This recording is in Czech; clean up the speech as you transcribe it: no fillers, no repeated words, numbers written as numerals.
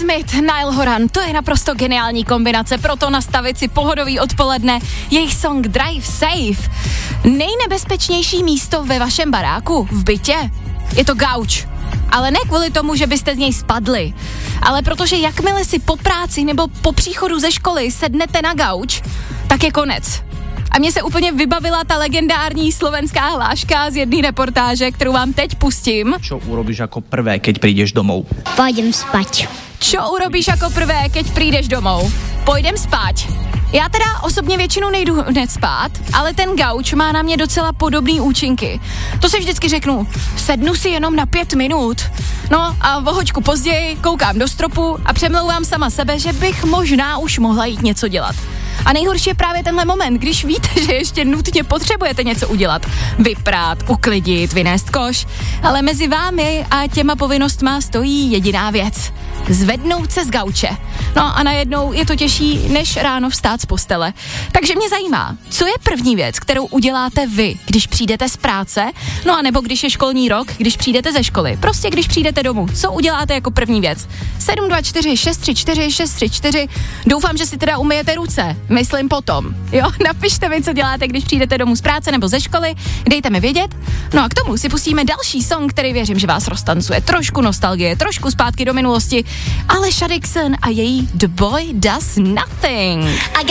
Smith, Niall Horan, to je naprosto geniální kombinace, proto nastavit si pohodový odpoledne. Jejich song Drive Safe. Nejnebezpečnější místo ve vašem baráku, v bytě, je to gauč. Ale ne kvůli tomu, že byste z něj spadli, ale protože jakmile si po práci nebo po příchodu ze školy sednete na gauč, tak je konec. A mně se úplně vybavila ta legendární slovenská hláška z jedné reportáže, kterou vám teď pustím. Čo urobíš jako prvé, keď přijdeš domů? Pôjdem spať. Čo urobíš jako prvé, keď přijdeš domů? Půjdem spať. Já teda osobně většinou nejdu hned spát, ale ten gauč má na mě docela podobný účinky. To si vždycky řeknu, sednu si jenom na 5 minut. No a o hoďku později koukám do stropu a přemlouvám sama sebe, že bych možná už mohla jít něco dělat. A nejhorší je právě tenhle moment, když víte, že ještě nutně potřebujete něco udělat. Vyprát, uklidit, vynést koš. Ale mezi vámi a těma povinnostma stojí jediná věc. Zvednout se z gauče. No a najednou je to těžší, než ráno vstát z postele. Takže mě zajímá, co je první věc, kterou uděláte vy, když přijdete z práce, no a nebo když je školní rok, když přijdete ze školy. Prostě když přijdete domů, co uděláte jako první věc? 724 634 634. Doufám, že si teda umyjete ruce. Myslím potom. Jo, napište mi, co děláte, když přijdete domů z práce nebo ze školy. Dejte mi vědět. No a k tomu si pustíme další song, který věřím, že vás roztancuje. Trošku nostalgie, trošku zpátky do minulosti. Ale Shadixon a její The Boy Does Nothing.